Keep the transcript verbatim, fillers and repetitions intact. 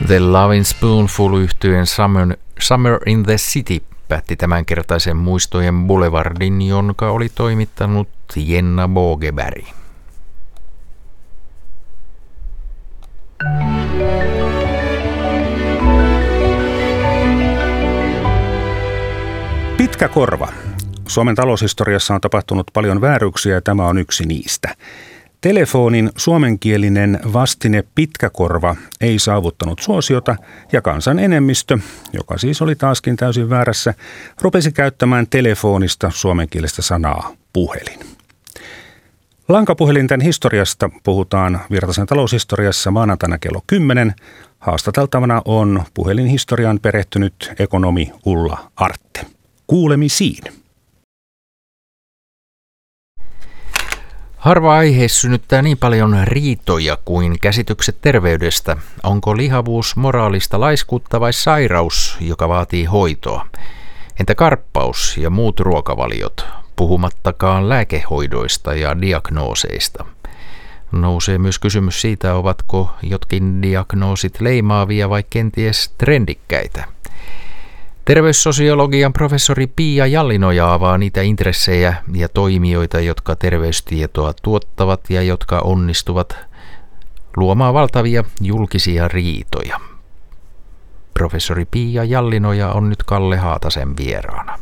The Lovin' Spoonful -yhtyeen Summer, Summer in the City päätti tämänkertaisen muistojen Boulevardin, jonka oli toimittanut Jenna Bogeberg. Pitkä korva. Suomen taloushistoriassa on tapahtunut paljon vääryyksiä ja tämä on yksi niistä. Telefonin suomenkielinen vastine pitkäkorva ei saavuttanut suosiota ja kansan enemmistö, joka siis oli taaskin täysin väärässä, rupesi käyttämään telefonista suomenkielistä sanaa puhelin. Lankapuhelinten historiasta puhutaan Virtasen taloushistoriassa maanantaina kello kymmenen. Haastateltavana on puhelinhistoriaan perehtynyt ekonomi Ulla Artte. Kuulemisiin. Harva aihe synnyttää niin paljon riitoja kuin käsitykset terveydestä. Onko lihavuus moraalista laiskuutta vai sairaus, joka vaatii hoitoa? Entä karppaus ja muut ruokavaliot, puhumattakaan lääkehoidoista ja diagnooseista? Nousee myös kysymys siitä, ovatko jotkin diagnoosit leimaavia vai kenties trendikkäitä. Terveyssosiologian professori Pia Jallinoja avaa niitä intressejä ja toimijoita, jotka terveystietoa tuottavat ja jotka onnistuvat luomaan valtavia julkisia riitoja. Professori Pia Jallinoja on nyt Kalle Haatasen vieraana.